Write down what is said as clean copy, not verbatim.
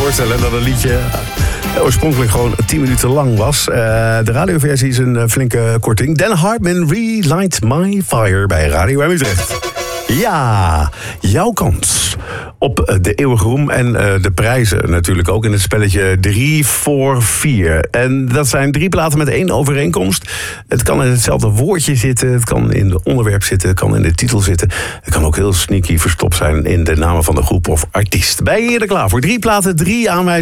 voorstellen dat een liedje oorspronkelijk gewoon 10 minuten lang was. De radioversie is een flinke korting. Dan Hartman, Relight My Fire bij Radio Utrecht. Ja, jouw kans op de eeuwige roem en de prijzen natuurlijk ook in het spelletje 3 voor 4. En dat zijn 3 platen met 1 overeenkomst. Het kan in hetzelfde woordje zitten, het kan in het onderwerp zitten, het kan in de titel zitten. Het kan ook heel sneaky verstopt zijn in de namen van de groep of artiest. Ben je er klaar voor? 3 platen, 3 aanwijzingen.